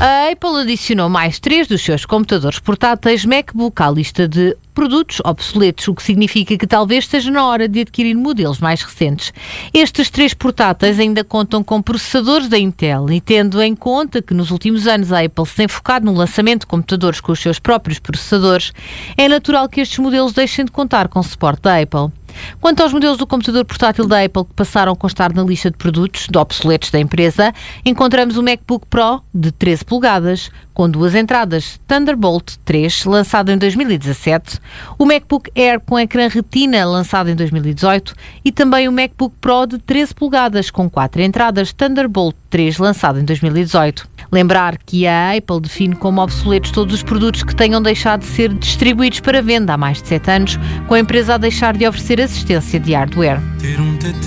A Apple adicionou mais 3 dos seus computadores portáteis MacBook à lista de produtos obsoletos, o que significa que talvez esteja na hora de adquirir modelos mais recentes. Estes 3 portáteis ainda contam com processadores da Intel e, tendo em conta que nos últimos anos a Apple se tem focado no lançamento de computadores com os seus próprios processadores, é natural que estes modelos deixem de contar com suporte da Apple. Quanto aos modelos do computador portátil da Apple que passaram a constar na lista de produtos de obsoletos da empresa, encontramos o MacBook Pro de 13 polegadas, com 2 entradas Thunderbolt 3, lançado em 2017, o MacBook Air com ecrã Retina, lançado em 2018, e também o MacBook Pro de 13 polegadas, com 4 entradas Thunderbolt 3, lançado em 2018. Lembrar que a Apple define como obsoletos todos os produtos que tenham deixado de ser distribuídos para venda há mais de 7 anos, com a empresa a deixar de oferecer assistência de hardware.